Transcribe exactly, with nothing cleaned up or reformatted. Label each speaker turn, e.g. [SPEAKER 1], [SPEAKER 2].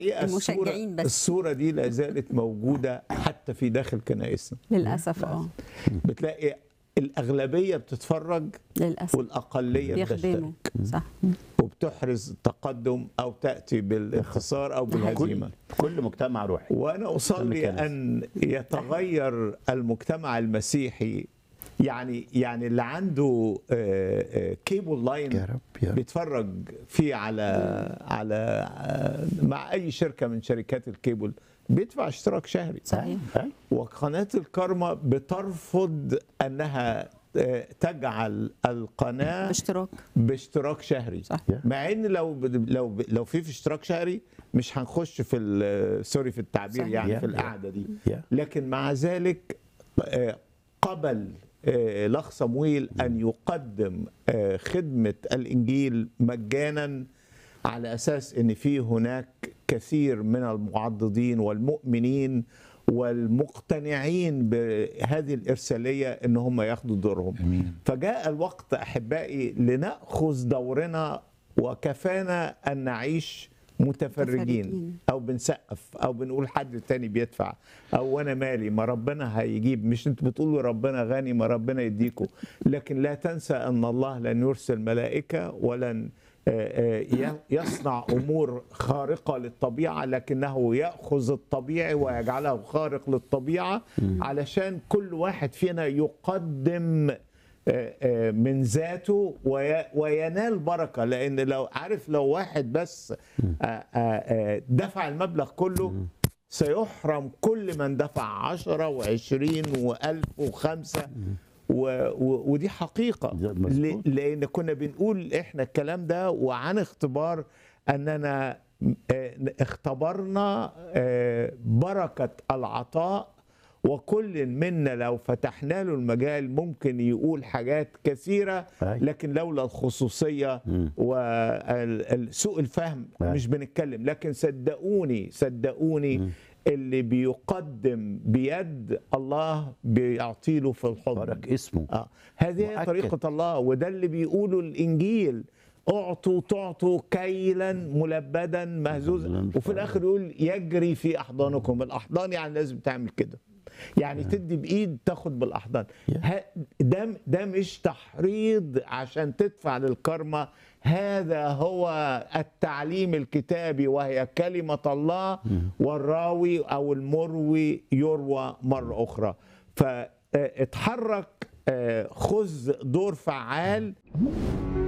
[SPEAKER 1] المشجعين بس.
[SPEAKER 2] الصورة دي لا زالت موجودة حتى في داخل كنائسنا
[SPEAKER 1] للاسف. اه
[SPEAKER 2] بتلاقي الأغلبية بتتفرج
[SPEAKER 1] للاسف
[SPEAKER 2] والأقلية
[SPEAKER 1] بيخدموا.
[SPEAKER 2] بتشترك
[SPEAKER 1] صح.
[SPEAKER 2] وبتحرز التقدم أو تأتي بالانتصار أو بالهزيمة.
[SPEAKER 3] كل مجتمع روحي.
[SPEAKER 2] وأنا أصلي أن يتغير المجتمع المسيحي، يعني يعني اللي عنده آه، آه، كيبل لاين
[SPEAKER 3] يا رب يا رب.
[SPEAKER 2] بيتفرج فيه على على آه، مع أي شركة من شركات الكيبل بيدفع اشتراك شهري.
[SPEAKER 1] صحيح.
[SPEAKER 3] أي.
[SPEAKER 2] وقناة الكارما بترفض أنها آه، تجعل القناة
[SPEAKER 1] باشتراك.
[SPEAKER 2] باشتراك شهري.
[SPEAKER 1] صح.
[SPEAKER 2] مع ان لو لو لو في في اشتراك شهري مش هنخش في ال- سوري في التعبير،
[SPEAKER 1] صحيح.
[SPEAKER 2] يعني
[SPEAKER 3] Yeah,
[SPEAKER 2] في
[SPEAKER 3] yeah.
[SPEAKER 2] القعده دي.
[SPEAKER 3] Yeah.
[SPEAKER 2] لكن مع ذلك آه، قبل آه، الاخ صمويل ان يقدم آه، خدمه الانجيل مجانا على اساس ان في هناك كثير من المعضدين والمؤمنين والمقتنعين بهذه الارساليه ان هم ياخدوا دورهم.
[SPEAKER 3] أمين.
[SPEAKER 2] فجاء الوقت احبائي لناخذ دورنا، وكفانا ان نعيش متفرجين
[SPEAKER 1] متفرجين.
[SPEAKER 2] او بنسقف او بنقول حد تاني بيدفع او وانا مالي، ما ربنا هيجيب. مش انتوا بتقولوا ربنا غني، ما ربنا يديكوا. لكن لا تنسى ان الله لن يرسل ملائكه ولن آه، آه، يصنع امور خارقه للطبيعه، لكنه ياخذ الطبيعي ويجعله خارق للطبيعه علشان كل واحد فينا يقدم آه، آه، من ذاته وي- وينال بركه. لان لو عارف لو واحد بس آه، آه، آه، دفع المبلغ كله سيحرم كل من دفع عشرة وعشرين وألف وخمسة. و... و... ودي حقيقة.
[SPEAKER 3] ده مظبوط.
[SPEAKER 2] ل... لأن كنا بنقول إحنا الكلام ده وعن اختبار أننا آه، اختبرنا آه، بركة العطاء، وكل منا لو فتحنا له المجال ممكن يقول حاجات كثيرة،
[SPEAKER 3] أي.
[SPEAKER 2] لكن لولا الخصوصية وسوء الفهم
[SPEAKER 3] أي.
[SPEAKER 2] مش بنتكلم. لكن صدقوني صدقوني اللي بيقدم بيد الله بيعطيله في الحضن.
[SPEAKER 3] بارك اسمه.
[SPEAKER 2] آه. هذه هي
[SPEAKER 3] مؤكد.
[SPEAKER 2] طريقة الله، وده اللي بيقوله الإنجيل: اعطوا تعطوا كيلا ملبدا مهزوزا.
[SPEAKER 3] مهزوزاً.
[SPEAKER 2] وفي الآخر يقول يجري في أحضانكم. الأحضان يعني لازم تعمل كده، يعني تدي بإيد تاخد بالأحضان. ه- ده ده مش تحريض عشان تدفع للكرمة، هذا هو التعليم الكتابي، وهي كلمة الله، والراوي أو المروي يروى مرة أخرى. فاتحرك، آه، خذ دور فعال.